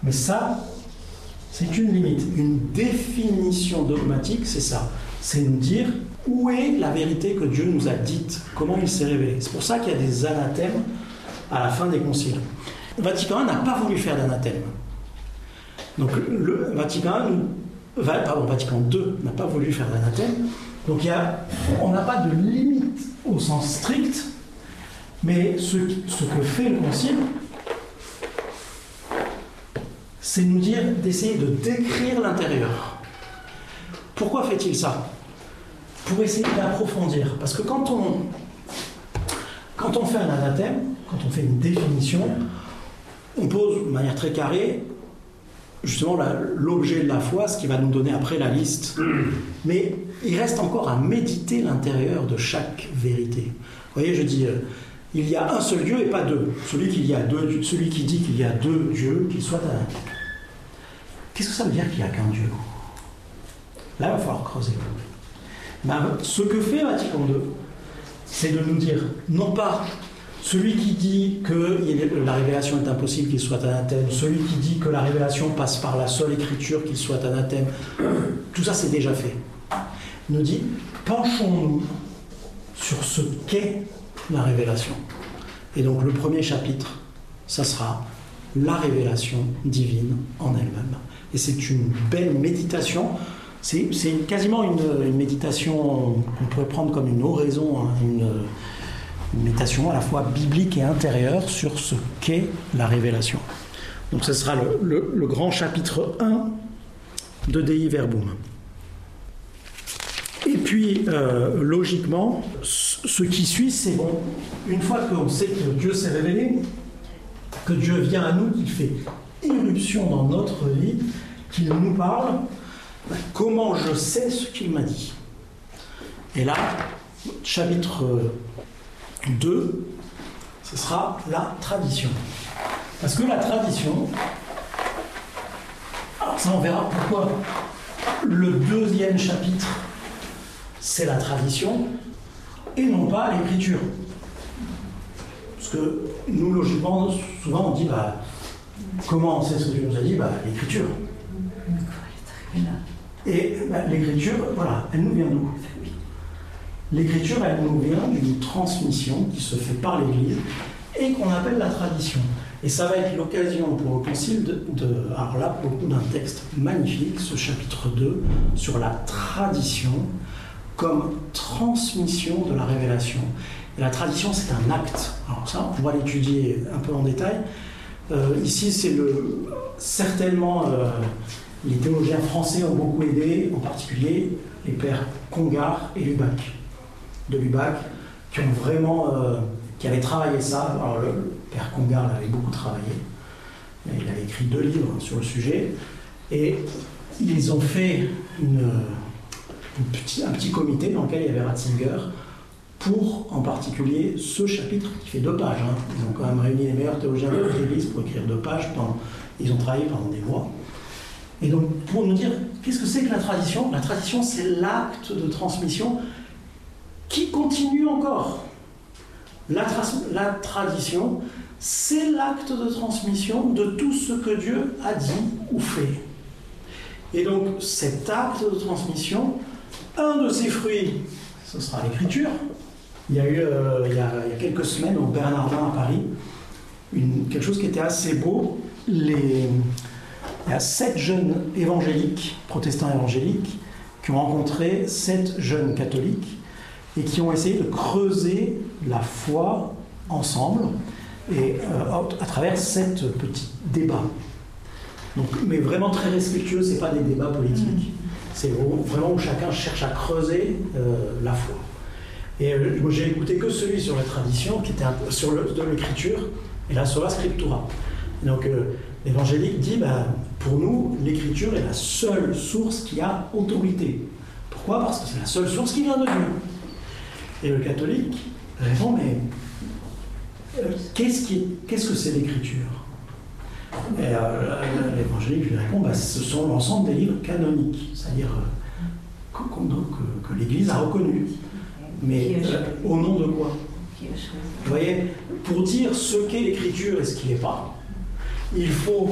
Mais ça, c'est une limite. Une définition dogmatique, c'est ça. C'est nous dire où est la vérité que Dieu nous a dite, comment il s'est révélé. C'est pour ça qu'il y a des anathèmes à la fin des conciles. Vatican I n'a pas voulu faire d'anathème. Donc le Vatican II n'a pas voulu faire d'anathème. Donc on n'a pas de limite au sens strict, mais ce que fait le concile, c'est nous dire d'essayer de décrire l'intérieur. Pourquoi fait-il ça? Pour essayer d'approfondir. Parce que quand on fait un anathème, quand on fait une définition, on pose de manière très carrée justement l'objet de la foi, ce qui va nous donner après la liste. Mais il reste encore à méditer l'intérieur de chaque vérité. Vous voyez, je dis, il y a un seul Dieu et pas deux. Celui qui dit qu'il y a deux dieux, qu'il soit un. Qu'est-ce que ça veut dire qu'il n'y a qu'un Dieu? Là, il va falloir creuser. Ce que fait Vatican II, c'est de nous dire, non pas celui qui dit que la révélation est impossible qu'il soit anathème, celui qui dit que la révélation passe par la seule écriture qu'il soit anathème, tout ça c'est déjà fait. Il nous dit, penchons-nous sur ce qu'est la révélation. Et donc le premier chapitre, ça sera la révélation divine en elle-même. Et c'est une belle méditation. C'est quasiment une méditation qu'on pourrait prendre comme une oraison, hein, une méditation à la fois biblique et intérieure sur ce qu'est la révélation. Donc ce sera le grand chapitre 1 de Dei Verbum. Et puis, logiquement, ce qui suit, c'est bon, une fois qu'on sait que Dieu s'est révélé, que Dieu vient à nous, qu'il fait irruption dans notre vie, qu'il nous parle, comment je sais ce qu'il m'a dit? Et là, chapitre 2, ce sera la tradition. Parce que la tradition, alors ça on verra pourquoi le deuxième chapitre, c'est la tradition, et non pas l'écriture. Parce que nous, logiquement, souvent on dit, comment on sait ce que Dieu nous a dit? L'écriture. Et l'écriture, voilà, elle nous vient d'où? L'écriture, elle nous vient d'une transmission qui se fait par l'Église et qu'on appelle la tradition. Et ça va être l'occasion pour le concile alors là, pour le coup, d'un texte magnifique, ce chapitre 2, sur la tradition comme transmission de la révélation. Et la tradition, c'est un acte. Alors ça, on va l'étudier un peu en détail. Ici, c'est certainement... les théologiens français ont beaucoup aidé, en particulier les pères Congar et Lubac, de Lubac, qui ont vraiment, qui avaient travaillé ça. Alors le père Congar l'avait beaucoup travaillé, il avait écrit 2 livres sur le sujet, et ils ont fait un petit comité dans lequel il y avait Ratzinger, pour en particulier ce chapitre qui fait 2 pages. Hein. Ils ont quand même réuni les meilleurs théologiens de l'Église pour écrire 2 pages, ils ont travaillé pendant des mois. Et donc, pour nous dire, qu'est-ce que c'est que la tradition? La tradition, c'est l'acte de transmission qui continue encore. La tradition, c'est l'acte de transmission de tout ce que Dieu a dit ou fait. Et donc, cet acte de transmission, un de ses fruits, ce sera l'écriture. Il y a eu, il y a quelques semaines, au Bernardin à Paris, quelque chose qui était assez beau. Il y a 7 jeunes évangéliques, protestants évangéliques, qui ont rencontré 7 jeunes catholiques et qui ont essayé de creuser la foi ensemble et à travers 7 petits débats. Donc, mais vraiment très respectueux, ce n'est pas des débats politiques. C'est vraiment où chacun cherche à creuser la foi. Et moi, j'ai écouté que celui sur la tradition, qui était de l'écriture, et là sur la scriptura. Et donc, l'évangélique dit, pour nous, l'écriture est la seule source qui a autorité. Pourquoi? Parce que c'est la seule source qui vient de Dieu. Et le catholique répond, mais qu'est-ce que c'est l'écriture? Et l'évangélique lui répond, ce sont l'ensemble des livres canoniques, c'est-à-dire que l'Église a reconnu. Mais au nom de quoi? Vous voyez, pour dire ce qu'est l'écriture et ce qui n'est pas, il faut